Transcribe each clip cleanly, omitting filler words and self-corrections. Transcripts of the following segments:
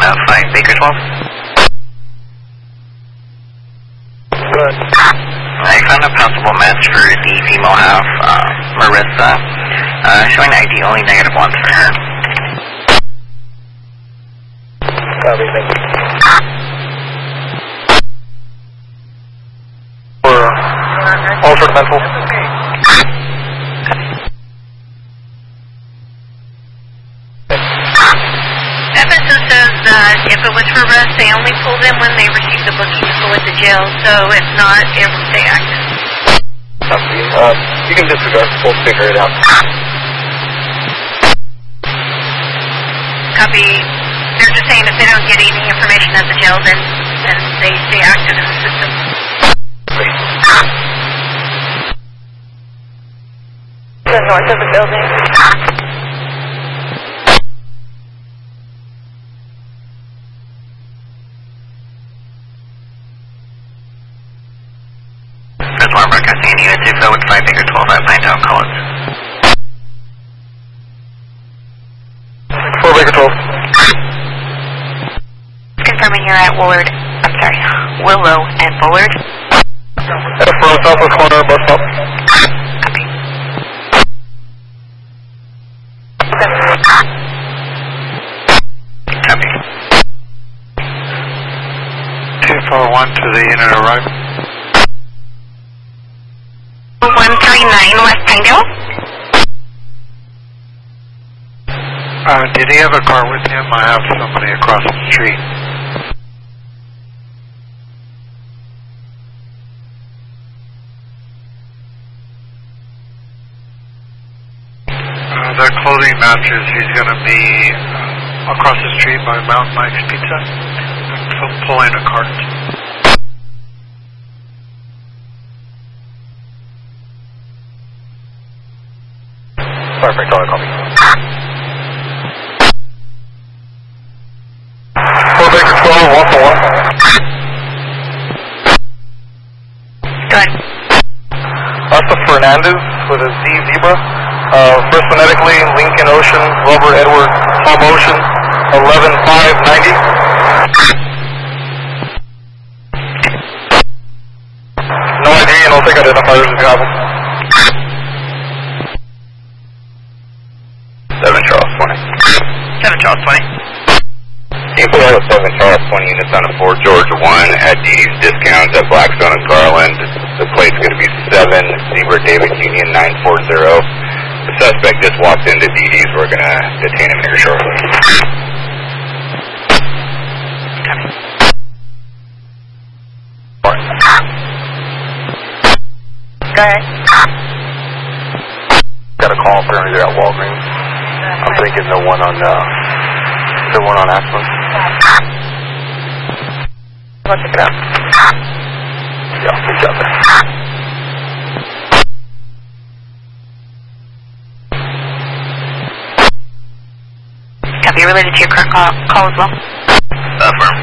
5 Baker 12. Good. I found a possible match for the female half, Marissa, showing ID only -1s for her. Copy, thank you. For Alfred Mental. Evanston says that if it was for arrest, they only pulled in when they received the booking to go with the jail, so if not, it will stay active. Copy. You can disregard, we'll figure it out. Copy. They're just saying if they don't get any information at the jail, then they stay active in the system. Please. The north of the building. There's one broadcasting in unit 2, with 5 Baker 12 at Pine Town College. 4 Baker 12. Confirming you're at Willow and Bullard. For southwest corner, bus stop. Copy. Copy. 241 to the unit arrival. 139 West Pinedale. Did he have a car with him? I have somebody across the street. The clothing matches, he's going to be across the street by Mountain Mike's Pizza, pulling a cart. Perfect, all copy. 4 Baker 12, 1 for 1. Good. That's the Fernandez with a Z Zebra. First phonetically, Lincoln Ocean, Robert Edward, Tom Ocean, 11590. No ID and I'll take identifiers if you have them. 7 Charles 20. 7 Charles 20. People have 7 Charles 20 units on a 4 George 1 at D's Discounts at Blackstone and Garland. The plate's going to be 7 Zebra David Union 940. The suspect just walked into DD's. We're going to detain him here shortly. Go ahead. Got a call apparently they're at Walgreens. I'm thinking the one on Ashland. Let's pick it up. Yeah, good job there. Copy, related to your current call as well. Affirm.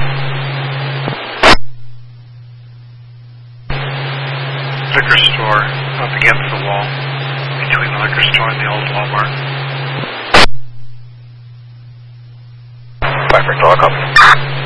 Liquor store up against the wall, between the liquor store and the old Walmart. Perfect, all copy.